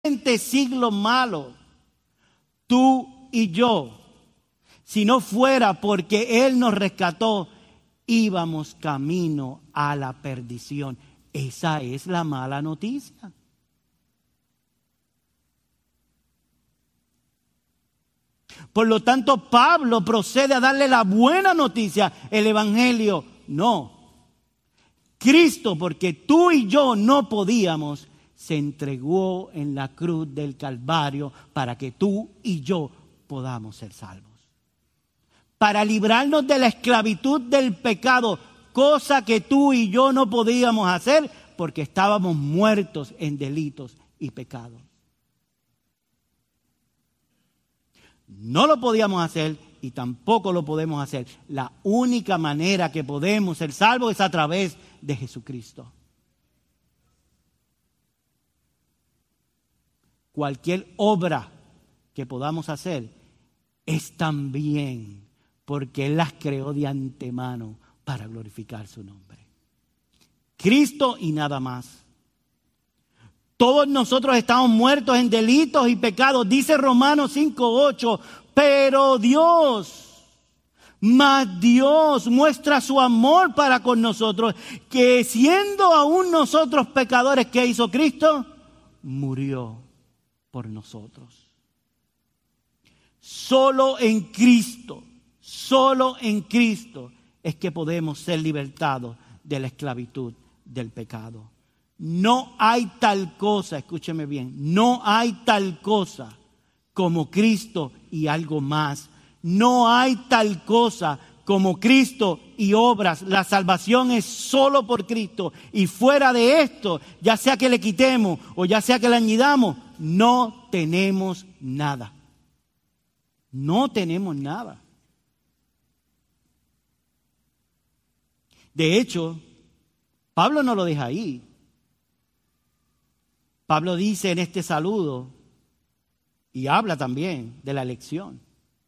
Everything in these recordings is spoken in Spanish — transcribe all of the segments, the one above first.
siglo malo, tú y yo, si no fuera porque Él nos rescató, íbamos camino a la perdición. Esa es la mala noticia. Por lo tanto, Pablo procede a darle la buena noticia, el evangelio. No, Cristo, porque tú y yo no podíamos, se entregó en la cruz del Calvario para que tú y yo podamos ser salvos. Para librarnos de la esclavitud del pecado, cosa que tú y yo no podíamos hacer porque estábamos muertos en delitos y pecados. No lo podíamos hacer y tampoco lo podemos hacer. La única manera que podemos ser salvos es a través de Jesucristo. Cualquier obra que podamos hacer es también porque Él las creó de antemano para glorificar su nombre. Cristo y nada más. Todos nosotros estamos muertos en delitos y pecados. Dice Romanos 5:8, pero Dios muestra su amor para con nosotros, que siendo aún nosotros pecadores, ¿qué hizo Cristo? Murió por nosotros. Solo en Cristo es que podemos ser libertados de la esclavitud del pecado. No hay tal cosa, escúcheme bien, no hay tal cosa como Cristo y algo más. No hay tal cosa como Cristo y obras. La salvación es solo por Cristo. Y fuera de esto, ya sea que le quitemos o ya sea que le añadamos, no tenemos nada. No tenemos nada. De hecho, Pablo no lo deja ahí. Pablo dice en este saludo, y habla también de la elección,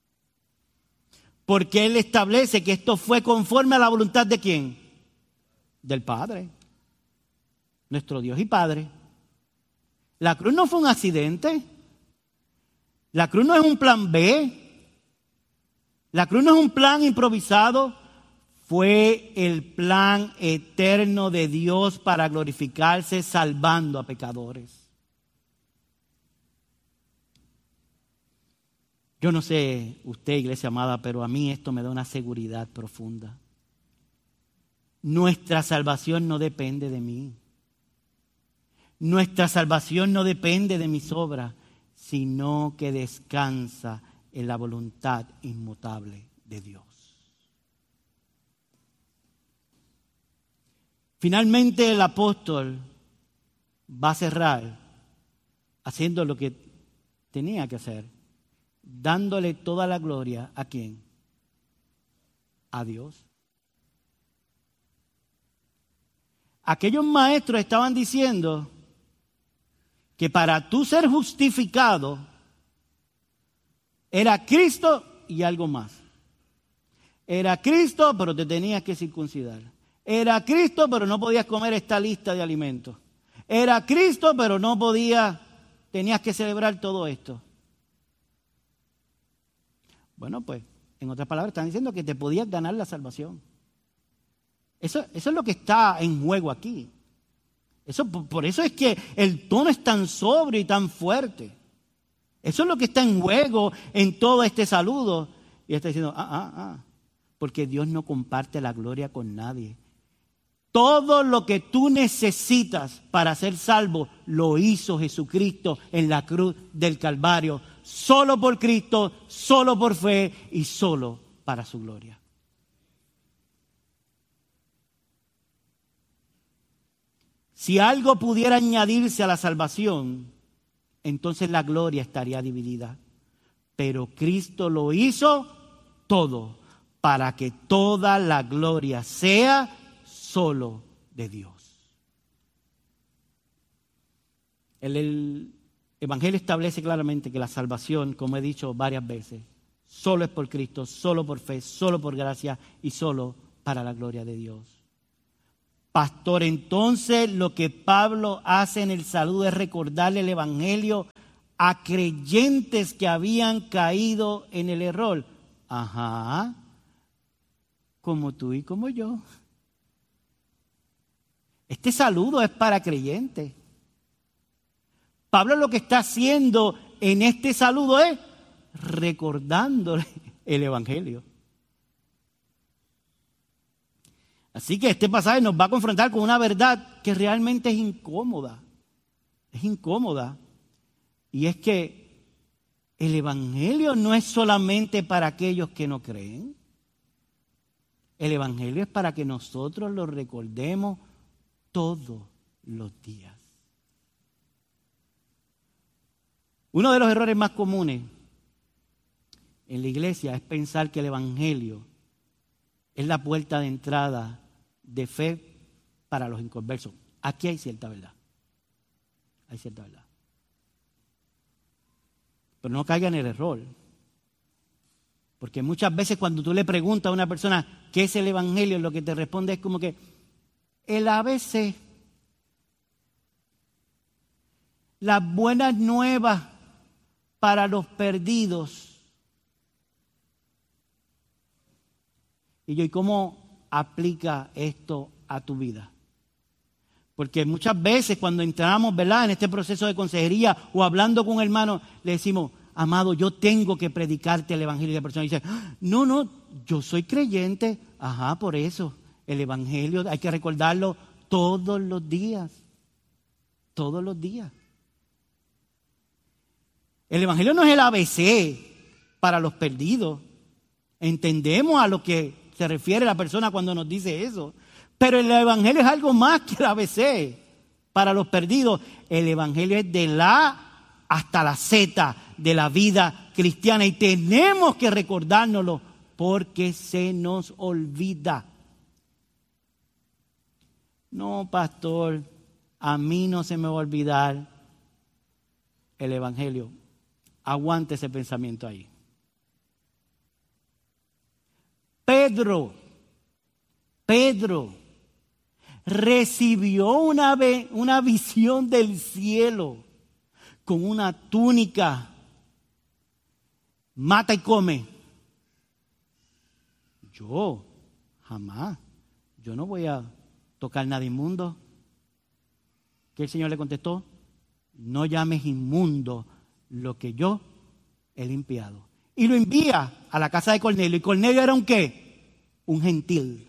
porque él establece que esto fue conforme a la voluntad de ¿quién? Del Padre, nuestro Dios y Padre. La cruz no fue un accidente, la cruz no es un plan B, la cruz no es un plan improvisado, fue el plan eterno de Dios para glorificarse salvando a pecadores. Yo no sé usted, iglesia amada, pero a mí esto me da una seguridad profunda. Nuestra salvación no depende de mí. Nuestra salvación no depende de mis obras, sino que descansa en la voluntad inmutable de Dios. Finalmente el apóstol va a cerrar haciendo lo que tenía que hacer, dándole toda la gloria ¿a quién? A Dios. Aquellos maestros estaban diciendo que para tú ser justificado era Cristo y algo más. Era Cristo, pero te tenías que circuncidar. Era Cristo, pero no podías comer esta lista de alimentos. Era Cristo, pero no podías, tenías que celebrar todo esto. Bueno, pues, en otras palabras, están diciendo que te podías ganar la salvación. Eso es lo que está en juego aquí. Por eso es que el tono es tan sobrio y tan fuerte. Eso es lo que está en juego en todo este saludo. Y está diciendo, porque Dios no comparte la gloria con nadie. Todo lo que tú necesitas para ser salvo lo hizo Jesucristo en la cruz del Calvario. Solo por Cristo, solo por fe y solo para su gloria. Si algo pudiera añadirse a la salvación, entonces la gloria estaría dividida. Pero Cristo lo hizo todo para que toda la gloria sea solo de Dios. El Evangelio establece claramente que la salvación, como he dicho varias veces, solo es por Cristo, solo por fe, solo por gracia y solo para la gloria de Dios. Pastor, entonces lo que Pablo hace en el saludo es recordarle el evangelio a creyentes que habían caído en el error. Ajá, como tú y como yo. Este saludo es para creyentes. Pablo lo que está haciendo en este saludo es recordándole el evangelio. Así que este pasaje nos va a confrontar con una verdad que realmente es incómoda. Es incómoda. Y es que el evangelio no es solamente para aquellos que no creen. El evangelio es para que nosotros lo recordemos todos los días. Uno de los errores más comunes en la iglesia es pensar que el evangelio es la puerta de entrada de fe para los inconversos. Aquí hay cierta verdad. Hay cierta verdad. Pero no caiga en el error. Porque muchas veces cuando tú le preguntas a una persona qué es el evangelio, lo que te responde es como que el ABC, las buenas nuevas para los perdidos. Y yo, ¿y cómo aplica esto a tu vida? Porque muchas veces cuando entramos, ¿verdad?, en este proceso de consejería o hablando con un hermano, le decimos, amado, yo tengo que predicarte el evangelio. Y la persona dice, no, yo soy creyente. Ajá, por eso, el evangelio hay que recordarlo todos los días. Todos los días. El evangelio no es el ABC para los perdidos. Entendemos a lo que se refiere la persona cuando nos dice eso. Pero el evangelio es algo más que el ABC para los perdidos. El evangelio es de la A hasta la Z de la vida cristiana. Y tenemos que recordárnoslo porque se nos olvida. No, pastor, a mí no se me va a olvidar el evangelio. Aguante ese pensamiento ahí. Pedro recibió una visión del cielo con una túnica, mata y come. Yo jamás, yo no voy a tocar nada inmundo. ¿Qué el Señor le contestó? No llames inmundo lo que yo he limpiado. Y lo envía a la casa de Cornelio. ¿Y Cornelio era un qué? Un gentil.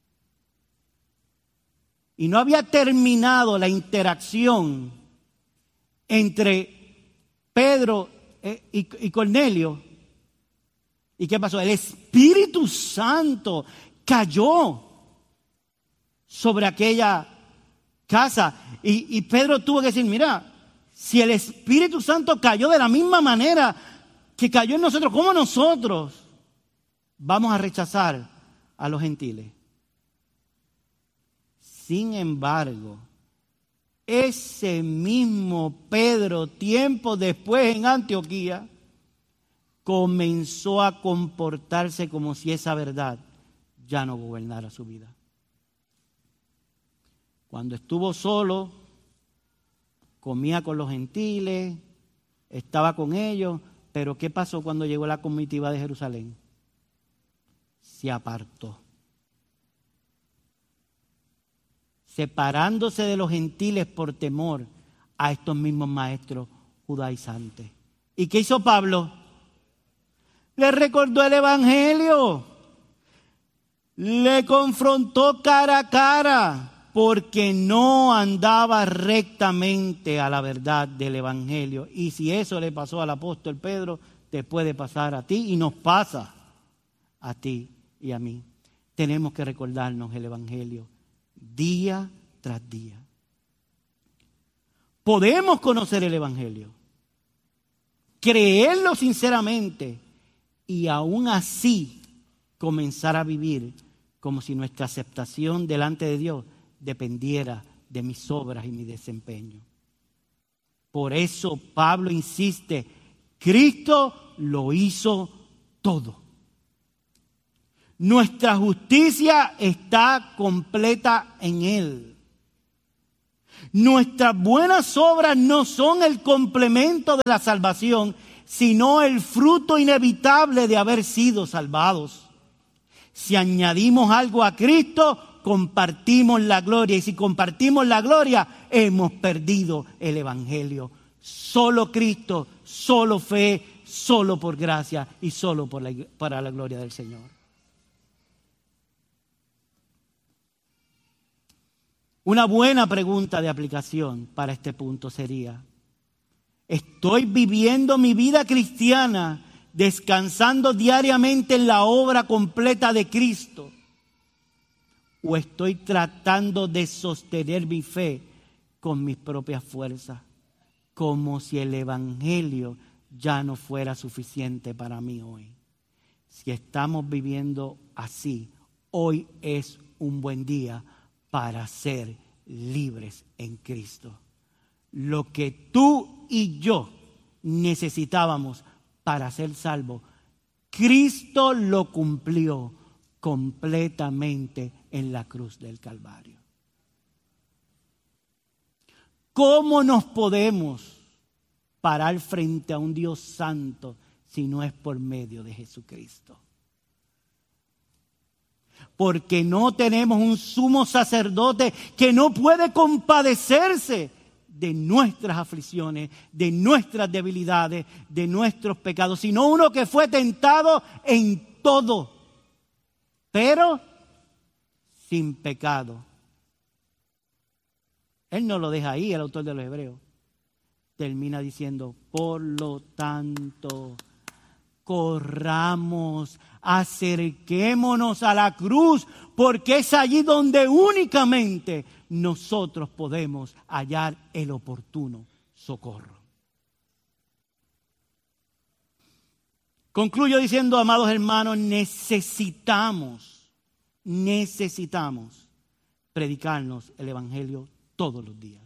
Y no había terminado la interacción entre Pedro y Cornelio. ¿Y qué pasó? El Espíritu Santo cayó sobre aquella casa. Y Pedro tuvo que decir, mira, si el Espíritu Santo cayó de la misma manera que cayó en nosotros, ¿cómo nosotros vamos a rechazar a los gentiles? Sin embargo, ese mismo Pedro, tiempo después en Antioquía, comenzó a comportarse como si esa verdad ya no gobernara su vida. Cuando estuvo solo, comía con los gentiles, estaba con ellos, pero ¿qué pasó cuando llegó la comitiva de Jerusalén? Se apartó. Separándose de los gentiles por temor a estos mismos maestros judaizantes. ¿Y qué hizo Pablo? Le recordó el evangelio. Le confrontó cara a cara porque no andaba rectamente a la verdad del evangelio. Y si eso le pasó al apóstol Pedro, te puede pasar a ti y nos pasa a ti y a mí. Tenemos que recordarnos el evangelio día tras día. Podemos conocer el evangelio, creerlo sinceramente y aún así comenzar a vivir como si nuestra aceptación delante de Dios dependiera de mis obras y mi desempeño. Por eso Pablo insiste, Cristo lo hizo todo. Nuestra justicia está completa en Él. Nuestras buenas obras no son el complemento de la salvación, sino el fruto inevitable de haber sido salvados. Si añadimos algo a Cristo, compartimos la gloria. Y si compartimos la gloria, hemos perdido el Evangelio. Solo Cristo, solo fe, solo por gracia y solo para la gloria del Señor. Una buena pregunta de aplicación para este punto sería: ¿estoy viviendo mi vida cristiana descansando diariamente en la obra completa de Cristo? ¿O estoy tratando de sostener mi fe con mis propias fuerzas, como si el Evangelio ya no fuera suficiente para mí hoy? Si estamos viviendo así, hoy es un buen día para ser libres en Cristo. Lo que tú y yo necesitábamos para ser salvos, Cristo lo cumplió completamente en la cruz del Calvario. ¿Cómo nos podemos parar frente a un Dios santo si no es por medio de Jesucristo? Porque no tenemos un sumo sacerdote que no puede compadecerse de nuestras aflicciones, de nuestras debilidades, de nuestros pecados, sino uno que fue tentado en todo, pero sin pecado. Él no lo deja ahí, el autor de los Hebreos. Termina diciendo: por lo tanto, corramos, acerquémonos a la cruz, porque es allí donde únicamente nosotros podemos hallar el oportuno socorro. Concluyo diciendo, amados hermanos, necesitamos predicarnos el Evangelio todos los días.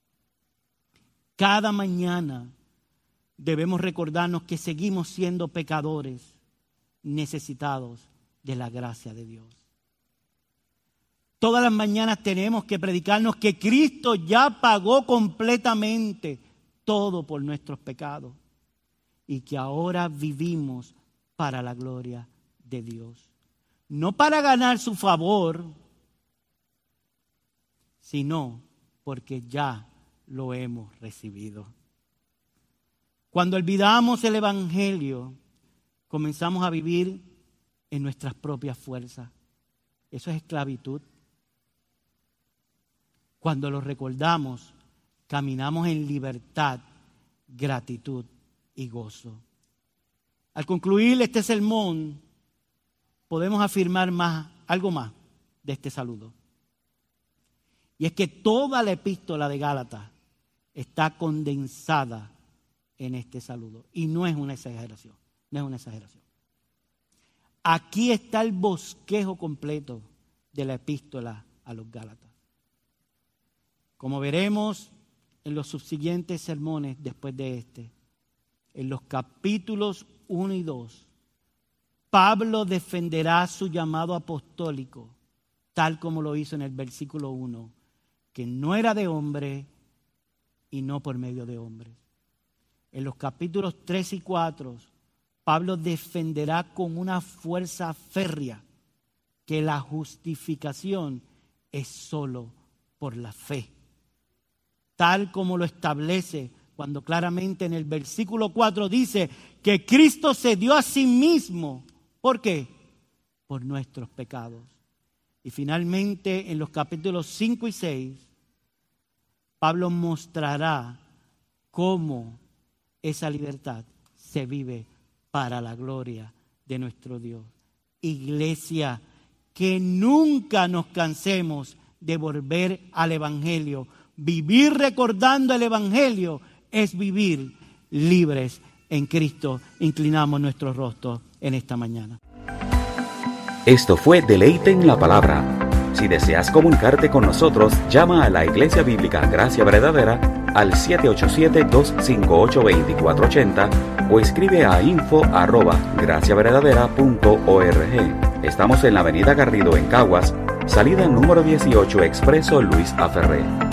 Cada mañana debemos recordarnos que seguimos siendo pecadores, necesitados de la gracia de Dios. Todas las mañanas tenemos que predicarnos que Cristo ya pagó completamente todo por nuestros pecados y que ahora vivimos para la gloria de Dios. No para ganar su favor, sino porque ya lo hemos recibido. Cuando olvidamos el Evangelio, comenzamos a vivir en nuestras propias fuerzas. Eso es esclavitud. Cuando lo recordamos, caminamos en libertad, gratitud y gozo. Al concluir este sermón, podemos afirmar algo más de este saludo. Y es que toda la epístola de Gálatas está condensada en este saludo. Y no es una exageración. Aquí está el bosquejo completo de la epístola a los Gálatas. Como veremos en los subsiguientes sermones después de este, en los capítulos 1 y 2, Pablo defenderá su llamado apostólico, tal como lo hizo en el versículo 1, que no era de hombre y no por medio de hombres. En los capítulos 3 y 4, Pablo defenderá con una fuerza férrea que la justificación es solo por la fe, tal como lo establece cuando claramente en el versículo 4 dice que Cristo se dio a sí mismo. ¿Por qué? Por nuestros pecados. Y finalmente en los capítulos 5 y 6, Pablo mostrará cómo esa libertad se vive para la gloria de nuestro Dios. Iglesia, que nunca nos cansemos de volver al Evangelio. Vivir recordando el Evangelio es vivir libres en Cristo. Inclinamos nuestros rostros en esta mañana. Esto fue Deleite en la Palabra. Si deseas comunicarte con nosotros, llama a la Iglesia Bíblica Gracia Verdadera al 787-258-2480 o escribe a info@graciaverdadera.org. Estamos en la Avenida Garrido en Caguas, salida número 18, Expreso Luis A. Ferré.